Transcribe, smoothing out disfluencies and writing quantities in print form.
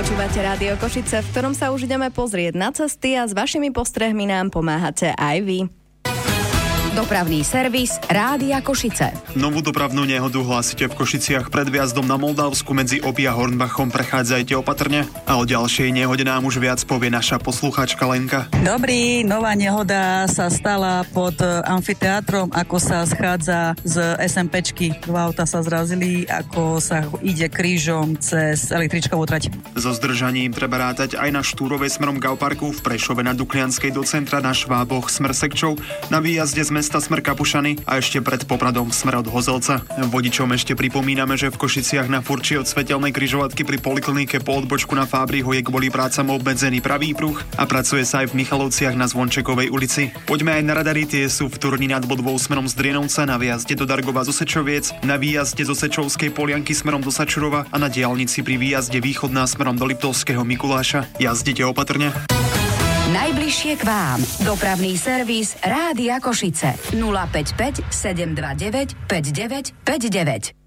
Počúvate Rádio Košice, v ktorom sa už ideme pozrieť na cesty a s vašimi postrehmi nám pomáhate aj vy. Dopravný servis Rádia Košice. Novú dopravnú nehodu hlásite v Košiciach pred vjazdom na Moldavsku medzi Oby a Hornbachom. Prechádzajte opatrne. A o ďalšej nehode nám už viac povie naša poslucháčka Lenka. Dobrý, nová nehoda sa stala pod amfiteátrom, ako sa schádza z SMPčky. Dva auta sa zrazili, ako sa ide krížom cez električkovú trať. So zdržaním treba rátať aj na Štúrovej smerom Gauparku, v Prešove na Duklianskej do centra, na Šváboch smer Sekčov, na výjazde z mesta smer Kapušany a ešte pred Popradom smer od Hozelca. Vodičom ešte pripomíname, že v Košiciach na Furči od svetelnej križovatky pri poliklinike po odbočku na Fábriho je kvôli prácam obmedzený pravý pruh a pracuje sa aj v Michalovciach na Zvončekovej ulici. Poďme aj na radary, tie sú v Turni nad Bodvou smerom z Drienovca, na výjazde do Dargova zo Sečoviec, na výjazde zo Sečovskej Polianky smerom do Sačurova a na diaľnici pri výjazde východná smerom do Liptovského Mikuláša. Jazdite opatrne. Najbližšie k vám. Dopravný servis Rádia Košice. 055 729 5959.